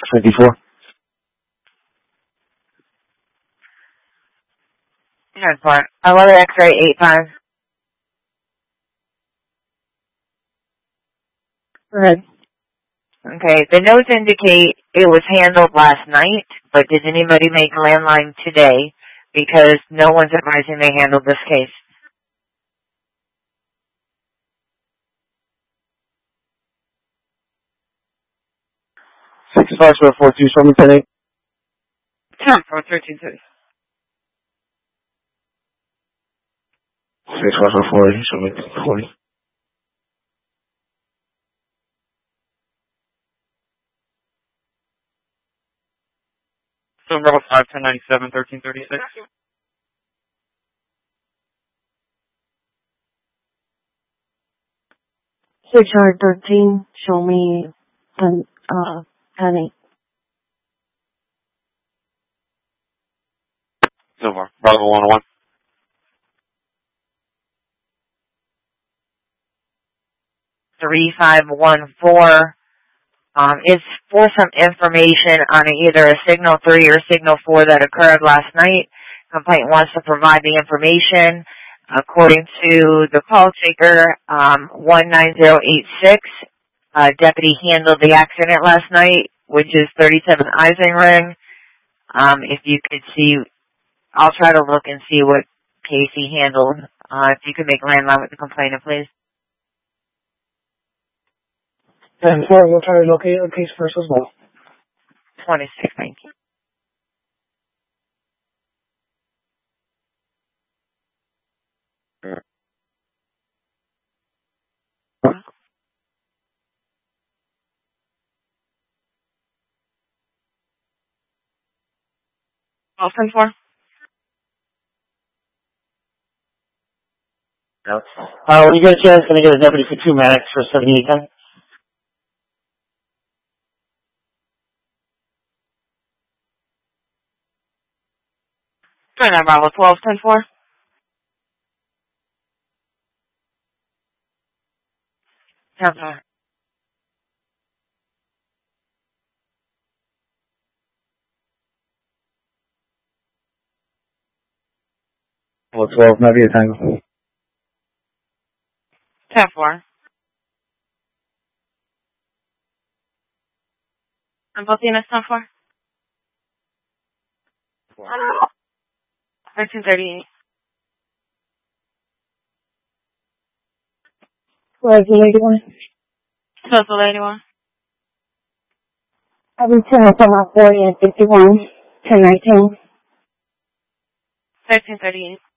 54. Good point. 11 X-ray 85. Go ahead. Okay, the notes indicate it was handled last night, but did anybody make a landline today? Because no one's advising they handled this case. 6542, show me 10-8. 10-4-13-30. 6540, show me 40. So Rebel 5, 1097, 1336. HR13, show me 10-8. Silver, Bravo 101. Three 3514 is for some information on either a Signal 3 or Signal 4 that occurred last night. Complainant wants to provide the information. According to the call taker, 19086, deputy handled the accident last night, which is 37 Eisenring. If you could see, I'll try to look and see what case he handled. If you could make landline with the complainant, please. 10-4, we'll try to locate a case first as well. 26, thank you. Austin 4. When you get a chance, going to get a deputy for 2 medics for 7810. Turn that Bravo 12, 10-4. 10-4. Well, 12, maybe a tango. 10-4. And both units 10-4. 1338. Where's the lady one? Who's the lady one? I'll be 10-40 and 51, 10-19. 1338.